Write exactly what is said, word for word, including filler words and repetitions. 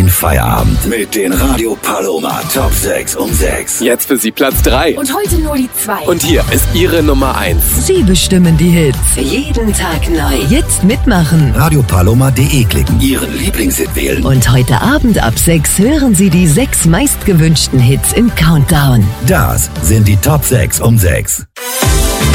den Feierabend mit den Radio Paloma Top sechs um sechs. Jetzt für Sie Platz drei. Und heute nur die zwei. Und hier ist Ihre Nummer eins. Sie bestimmen die Hits. Jeden Tag neu. Jetzt mitmachen. radio paloma punkt de klicken. Ihren Lieblingshit wählen. Und heute Abend ab sechs hören Sie die sechs meistgewünschten Hits im Countdown. Das sind die Top sechs um sechs.